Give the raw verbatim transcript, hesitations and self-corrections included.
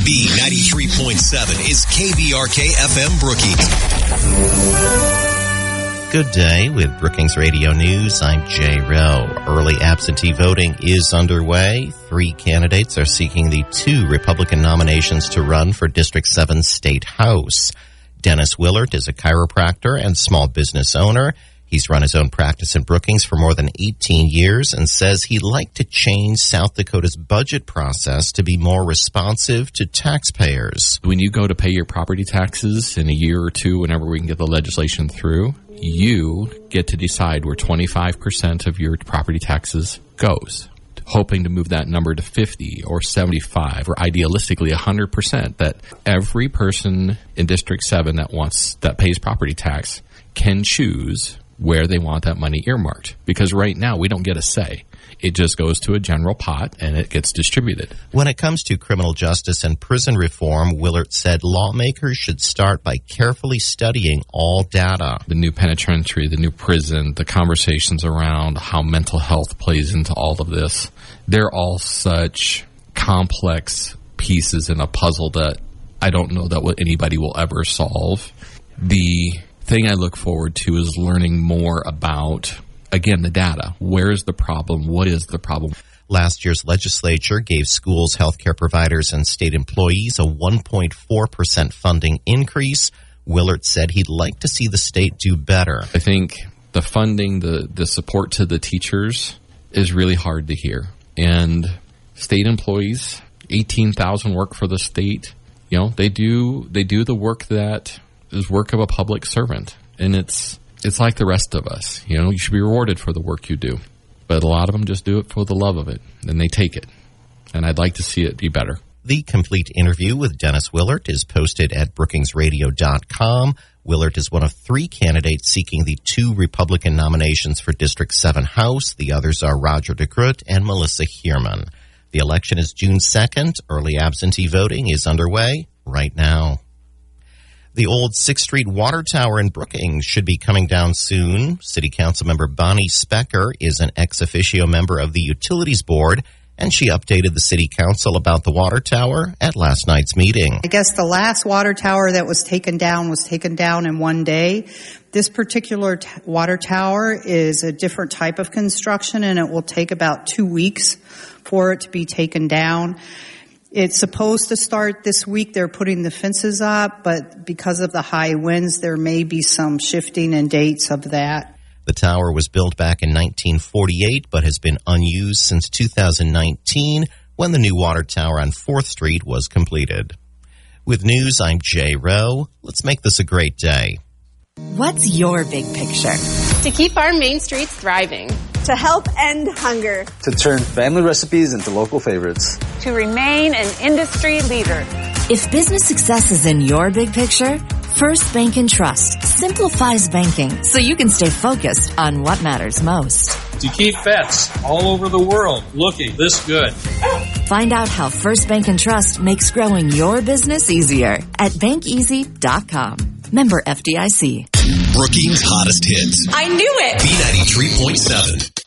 B ninety-three point seven is K B R K F M Brookings. Good day with Brookings Radio News. I'm Jay Rowe. Early absentee voting is underway. Three candidates are seeking the two Republican nominations to run for District seven State House. Dennis Willert is a chiropractor and small business owner. He's run his own practice in Brookings for more than eighteen years and says he'd like to change South Dakota's budget process to be more responsive to taxpayers. When you go to pay your property taxes in a year or two, whenever we can get the legislation through, you get to decide where twenty-five percent of your property taxes goes, hoping to move that number to fifty or seventy-five or idealistically one hundred percent, that every person in District seven that wants that pays property tax can choose where they want that money earmarked. Because right now we don't get a say. It just goes to a general pot and it gets distributed. When it comes to criminal justice and prison reform, Willert said lawmakers should start by carefully studying all data. The new penitentiary, the new prison, the conversations around how mental health plays into all of this, they're all such complex pieces in a puzzle that I don't know that anybody will ever solve. The thing I look forward to is learning more about, again, the data. Where is the problem? What is the problem? Last year's legislature gave schools, healthcare providers, and state employees a one point four percent funding increase. Willert said he'd like to see the state do better. I think the funding, the, the support to the teachers is really hard to hear. And state employees, eighteen thousand work for the state. You know, they do they do the work that is work of a public servant. And it's it's like the rest of us. You know, you should be rewarded for the work you do. But a lot of them just do it for the love of it, and they take it. And I'd like to see it be better. The complete interview with Dennis Willert is posted at brookings radio dot com. Willert is one of three candidates seeking the two Republican nominations for District seven House. The others are Roger DeGroot and Melissa Heerman. The election is June second. Early absentee voting is underway right now. The old sixth Street Water Tower in Brookings should be coming down soon. City Council member Bonnie Specker is an ex officio member of the Utilities Board, and she updated the City Council about the water tower at last night's meeting. I guess the last water tower that was taken down was taken down in one day. This particular t- water tower is a different type of construction, and it will take about two weeks for it to be taken down. It's supposed to start this week. They're putting the fences up, but because of the high winds, there may be some shifting in dates of that. The tower was built back in nineteen forty-eight, but has been unused since two thousand nineteen, when the new water tower on fourth Street was completed. With news, I'm Jay Rowe. Let's make this a great day. What's your big picture? To keep our main streets thriving. To help end hunger. To turn family recipes into local favorites. To remain an industry leader. If business success is in your big picture, First Bank and Trust simplifies banking so you can stay focused on what matters most. To keep vets all over the world looking this good. Find out how First Bank and Trust makes growing your business easier at bank easy dot com. Member F D I C. Brookings' hottest hits. I knew it! B ninety-three point seven.